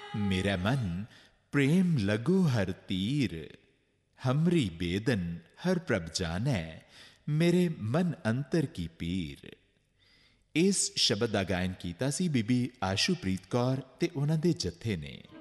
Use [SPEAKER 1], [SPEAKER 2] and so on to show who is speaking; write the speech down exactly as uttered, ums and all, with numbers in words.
[SPEAKER 1] मेरा मन प्रेम लगो हर तीर, हमरी बेदन हर प्रभ जानै, मेरे मन अंतर की पीर। इस शब्द का गायन किया सी बीबी आशूप्रीत कौर ते उन्हां दे जत्थे ने।